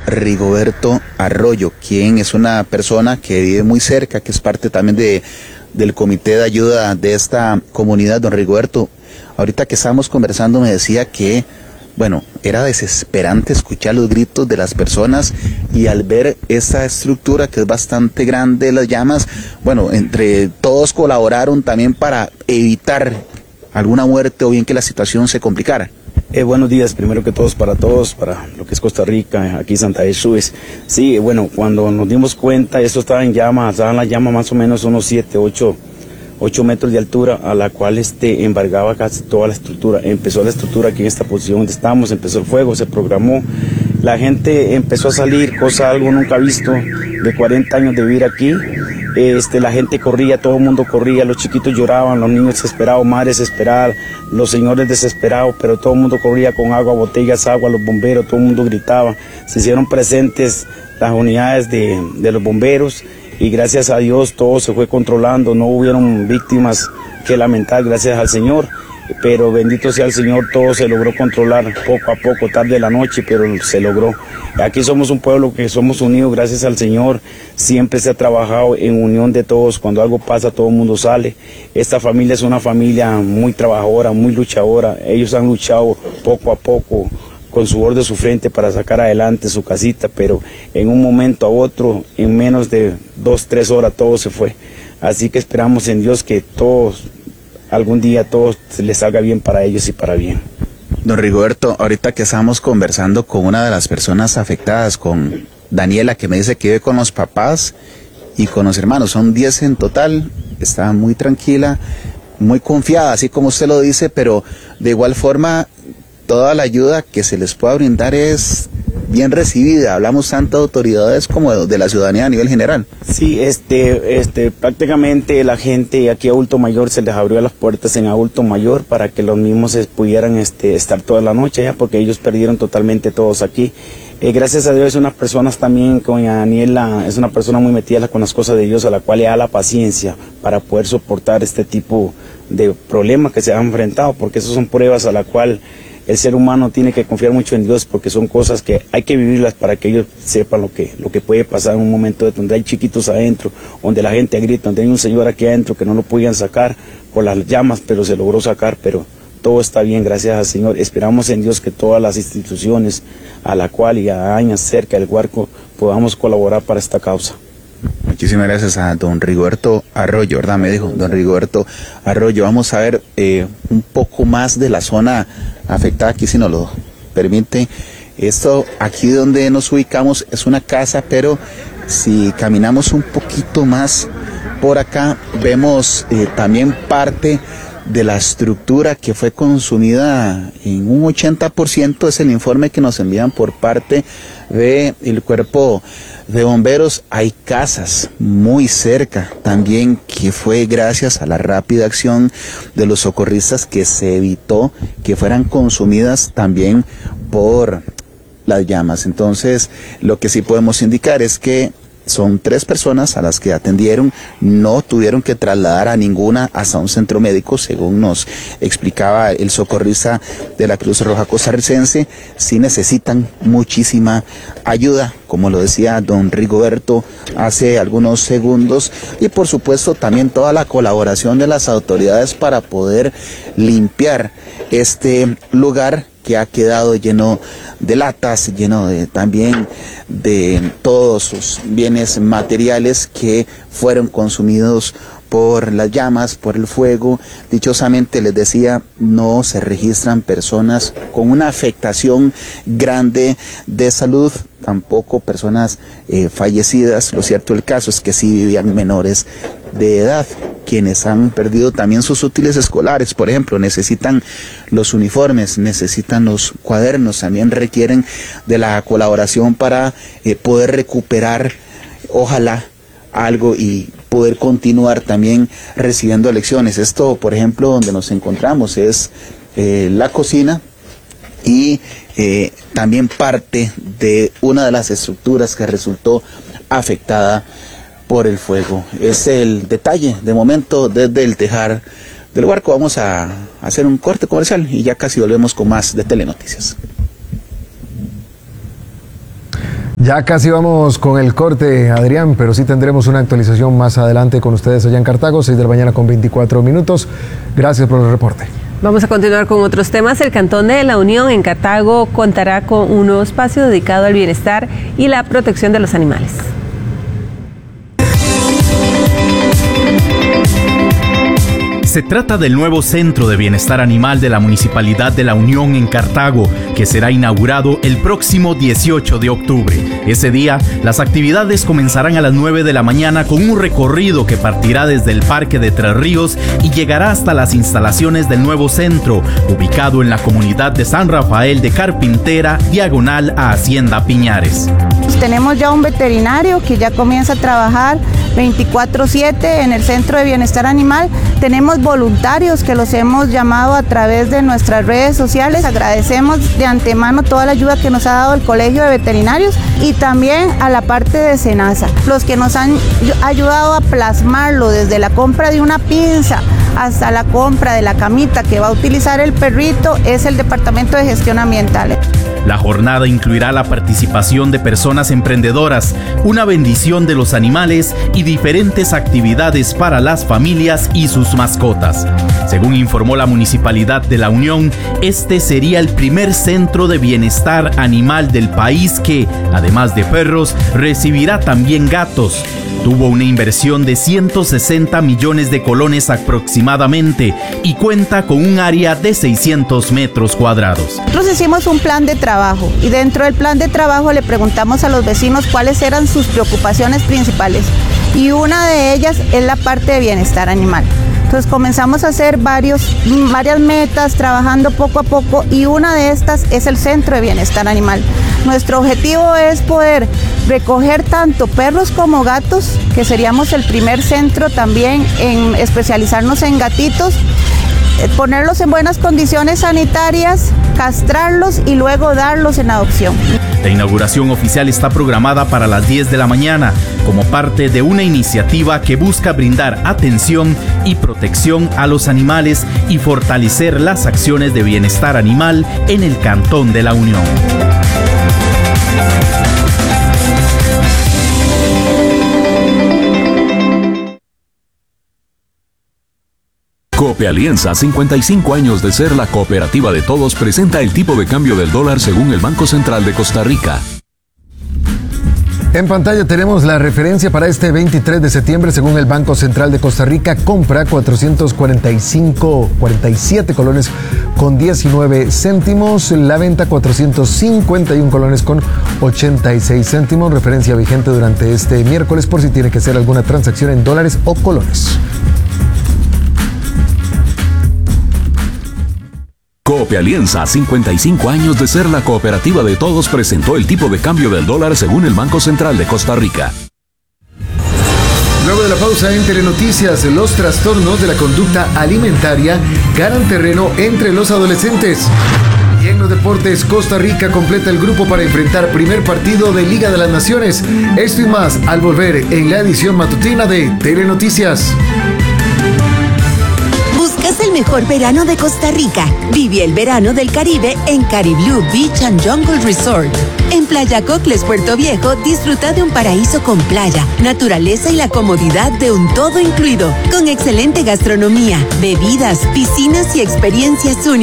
Rigoberto Arroyo, quien es una persona que vive muy cerca, que es parte también del comité de ayuda de esta comunidad. Don Rigoberto, ahorita que estábamos conversando me decía que, bueno, era desesperante escuchar los gritos de las personas y al ver esa estructura que es bastante grande, las llamas, bueno, entre todos colaboraron también para evitar alguna muerte o bien que la situación se complicara. Buenos días, primero que todos, para lo que es Costa Rica, aquí Santa Jesús. Sí, bueno, cuando nos dimos cuenta, esto estaba en las llamas más o menos unos 7, 8 metros de altura, a la cual embargaba casi toda la estructura. Empezó la estructura aquí en esta posición donde estamos, empezó el fuego, se programó. La gente empezó a salir, cosa algo nunca visto, de 40 años de vivir aquí. La gente corría, todo el mundo corría, los chiquitos lloraban, los niños desesperados, madres desesperadas, los señores desesperados, pero todo el mundo corría con agua, botellas, agua, los bomberos, todo el mundo gritaba. Se hicieron presentes las unidades de los bomberos y gracias a Dios todo se fue controlando, no hubieron víctimas que lamentar, gracias al Señor. Pero bendito sea el Señor, todo se logró controlar poco a poco, tarde de la noche, pero se logró. Aquí somos un pueblo que somos unidos, gracias al Señor. Siempre se ha trabajado en unión de todos. Cuando algo pasa, todo el mundo sale. Esta familia es una familia muy trabajadora, muy luchadora. Ellos han luchado poco a poco, con sudor de su frente para sacar adelante su casita, pero en un momento a otro, en menos de 2, 3 horas, todo se fue. Así que esperamos en Dios que algún día todo les salga bien para ellos y para bien. Don Rigoberto, ahorita que estamos conversando con una de las personas afectadas, con Daniela, que me dice que vive con los papás y con los hermanos, son 10 en total, está muy tranquila, muy confiada, así como usted lo dice, pero de igual forma toda la ayuda que se les pueda brindar es bien recibida. Hablamos tanto de autoridades como de la ciudadanía a nivel general. Sí, prácticamente la gente aquí adulto mayor se les abrió las puertas en adulto mayor para que los mismos pudieran estar toda la noche ya, porque ellos perdieron totalmente todos aquí. Gracias a Dios, unas personas también, con Daniela, es una persona muy metida con las cosas de Dios, a la cual le da la paciencia para poder soportar este tipo de problemas que se han enfrentado, porque esas son pruebas a la cual el ser humano tiene que confiar mucho en Dios, porque son cosas que hay que vivirlas para que ellos sepan lo que puede pasar en un momento donde hay chiquitos adentro, donde la gente grita, donde hay un señor aquí adentro que no lo podían sacar por las llamas, pero se logró sacar, pero todo está bien, gracias al Señor. Esperamos en Dios que todas las instituciones a la cual y a años cerca del Guarco podamos colaborar para esta causa. Muchísimas gracias a don Rigoberto Arroyo, ¿verdad? Me dijo don Rigoberto Arroyo. Vamos a ver un poco más de la zona afectada aquí, si nos lo permite. Esto aquí donde nos ubicamos es una casa, pero si caminamos un poquito más por acá, vemos también parte de la estructura que fue consumida en un 80%, es el informe que nos envían por parte del cuerpo de bomberos. Hay casas muy cerca también que fue gracias a la rápida acción de los socorristas que se evitó que fueran consumidas también por las llamas. Entonces, lo que sí podemos indicar es que son 3 personas a las que atendieron, no tuvieron que trasladar a ninguna hasta un centro médico, según nos explicaba el socorrista de la Cruz Roja Costarricense. Sí necesitan muchísima ayuda, como lo decía don Rigoberto hace algunos segundos, y por supuesto también toda la colaboración de las autoridades para poder limpiar este lugar que ha quedado lleno de latas, lleno también de todos sus bienes materiales que fueron consumidos por las llamas, por el fuego. Dichosamente, les decía, no se registran personas con una afectación grande de salud, tampoco personas fallecidas. Lo cierto del caso es que sí vivían menores de edad, quienes han perdido también sus útiles escolares, por ejemplo, necesitan los uniformes, necesitan los cuadernos, también requieren de la colaboración para poder recuperar, ojalá, algo y poder continuar también recibiendo lecciones. Esto, por ejemplo, donde nos encontramos es la cocina y también parte de una de las estructuras que resultó afectada por el fuego. Es el detalle de momento desde el tejar del Guarco. Vamos a hacer un corte comercial y ya casi volvemos con más de Telenoticias. Ya casi vamos con el corte, Adrián, pero sí tendremos una actualización más adelante con ustedes allá en Cartago, 6 de la mañana con 24 minutos. Gracias por el reporte. Vamos a continuar con otros temas. El Cantón de La Unión en Cartago contará con un nuevo espacio dedicado al bienestar y la protección de los animales. Se trata del nuevo Centro de Bienestar Animal de la Municipalidad de La Unión en Cartago, que será inaugurado el próximo 18 de octubre. Ese día, las actividades comenzarán a las 9 de la mañana con un recorrido que partirá desde el Parque de Tres Ríos y llegará hasta las instalaciones del nuevo centro, ubicado en la comunidad de San Rafael de Carpintera, diagonal a Hacienda Piñares. Tenemos ya un veterinario que ya comienza a trabajar 24/7 en el Centro de Bienestar Animal. Tenemos voluntarios que los hemos llamado a través de nuestras redes sociales. Agradecemos de antemano toda la ayuda que nos ha dado el Colegio de Veterinarios y también a la parte de SENASA, los que nos han ayudado a plasmarlo desde la compra de una pinza hasta la compra de la camita que va a utilizar el perrito, es el Departamento de Gestión Ambiental. La jornada incluirá la participación de personas emprendedoras, una bendición de los animales y diferentes actividades para las familias y sus mascotas. Según informó la Municipalidad de La Unión, este sería el primer centro de bienestar animal del país que, además de perros, recibirá también gatos. Tuvo una inversión de 160 millones de colones aproximadamente y cuenta con un área de 600 metros cuadrados. Nosotros hicimos un plan de trabajo y dentro del plan de trabajo le preguntamos a los vecinos cuáles eran sus preocupaciones principales y una de ellas es la parte de bienestar animal. Entonces comenzamos a hacer varias metas, trabajando poco a poco, y una de estas es el Centro de Bienestar Animal. Nuestro objetivo es poder recoger tanto perros como gatos, que seríamos el primer centro también en especializarnos en gatitos, ponerlos en buenas condiciones sanitarias, castrarlos y luego darlos en adopción. La inauguración oficial está programada para las 10 de la mañana, como parte de una iniciativa que busca brindar atención y protección a los animales y fortalecer las acciones de bienestar animal en el Cantón de La Unión. Cope Alianza, 55 años de ser la cooperativa de todos, presenta el tipo de cambio del dólar según el Banco Central de Costa Rica. En pantalla tenemos la referencia para este 23 de septiembre. Según el Banco Central de Costa Rica, compra 447 colones con 19 céntimos. La venta 451 colones con 86 céntimos. Referencia vigente durante este miércoles por si tiene que hacer alguna transacción en dólares o colones. Cope Alianza, 55 años de ser la cooperativa de todos, presentó el tipo de cambio del dólar según el Banco Central de Costa Rica. Luego de la pausa en Telenoticias, los trastornos de la conducta alimentaria ganan terreno entre los adolescentes. Y en los deportes, Costa Rica completa el grupo para enfrentar primer partido de Liga de las Naciones. Esto y más al volver en la edición matutina de Telenoticias. ¿Buscas el mejor verano de Costa Rica? Vive el verano del Caribe en Cariblue Beach and Jungle Resort. En Playa Cocles, Puerto Viejo, disfruta de un paraíso con playa, naturaleza y la comodidad de un todo incluido, con excelente gastronomía, bebidas, piscinas y experiencias únicas.